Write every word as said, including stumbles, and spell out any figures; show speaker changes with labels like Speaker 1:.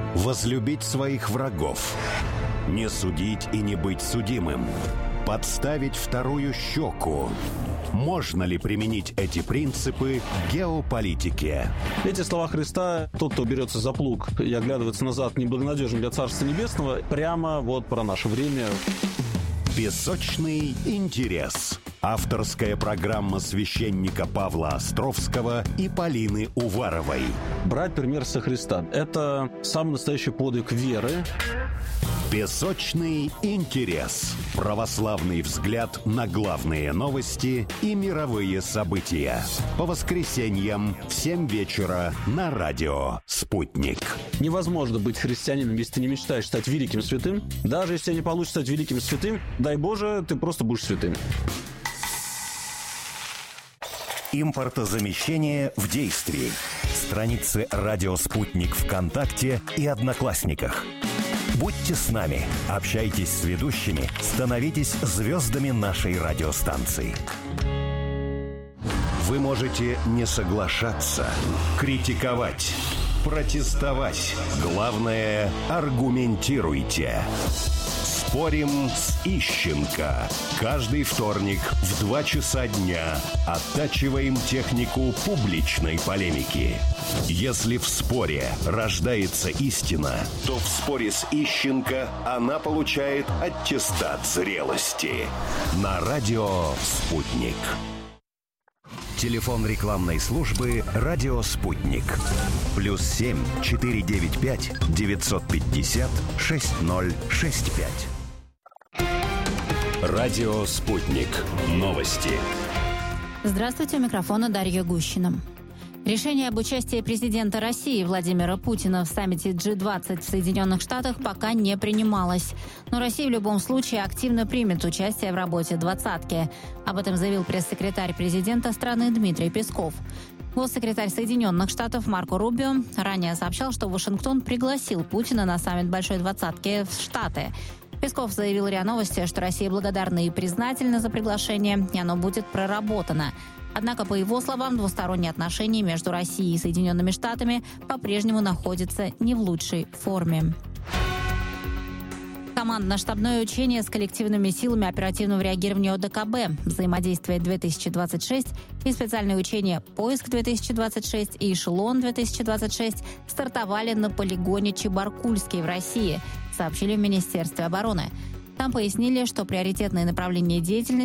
Speaker 1: Возлюбить своих врагов. Не судить и не быть судимым. Подставить вторую щеку. Можно ли применить эти принципы в геополитике?
Speaker 2: Эти слова Христа: тот, кто берется за плуг и оглядывается назад, неблагонадежен для Царства Небесного, прямо вот про наше время.
Speaker 1: Песочный интерес. Авторская программа священника Павла Островского и Полины Уваровой.
Speaker 2: Брать пример со Христа – это самый настоящий подвиг веры.
Speaker 1: Песочный интерес. Православный взгляд на главные новости и мировые события. По воскресеньям в семь вечера на радио «Спутник».
Speaker 2: Невозможно быть христианином, если ты не мечтаешь стать великим святым. Даже если тебе не получится стать великим святым, дай Боже, ты просто будешь святым.
Speaker 1: Импортозамещение в действии. Страницы «Радио Спутник» ВКонтакте и Одноклассниках. Будьте с нами, общайтесь с ведущими, становитесь звездами нашей радиостанции. Вы можете не соглашаться, критиковать, протестовать. Главное, аргументируйте. Спорим с Ищенко. Каждый вторник в два часа дня оттачиваем технику публичной полемики. Если в споре рождается истина, то в споре с Ищенко она получает аттестат зрелости. На радио «Спутник». Телефон рекламной службы «Радио Спутник». Плюс семь четыре девять пять девятьсот пятьдесят шесть ноль шесть пять. Радио «Спутник». Новости.
Speaker 3: Здравствуйте, у микрофона Дарья Гущина. Решение об участии президента России Владимира Путина в саммите джи двадцать в Соединенных Штатах пока не принималось. Но Россия в любом случае активно примет участие в работе двадцатки. Об этом заявил пресс-секретарь президента страны Дмитрий Песков. Госсекретарь Соединенных Штатов Марко Рубио ранее сообщал, что Вашингтон пригласил Путина на саммит Большой двадцатки в Штаты. Песков заявил РИА Новости, что Россия благодарна и признательна за приглашение, и оно будет проработано. Однако, по его словам, двусторонние отношения между Россией и Соединенными Штатами по-прежнему находятся не в лучшей форме. Командно-штабное учение с коллективными силами оперативного реагирования ОДКБ, взаимодействие-две тысячи двадцать шесть и специальные учения «Поиск-две тысячи двадцать шесть» и «Эшелон-две тысячи двадцать шесть» стартовали на полигоне Чебаркульский в России, сообщили в Министерстве обороны. Там пояснили, что приоритетные направления деятельности